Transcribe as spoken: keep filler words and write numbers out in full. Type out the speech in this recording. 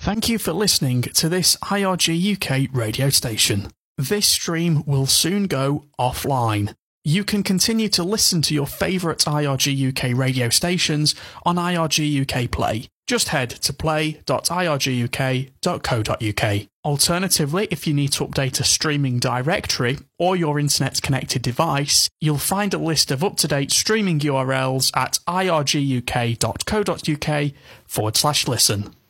Thank you for listening to this I R G U K radio station. This stream will soon go offline. You can continue to listen to your favourite I R G U K radio stations on I R G U K Play. Just head to play dot I R G U K dot co dot U K. Alternatively, if you need to update a streaming directory or your internet connected device, you'll find a list of up-to-date streaming U R Ls at I R G U K dot co dot U K forward slash listen.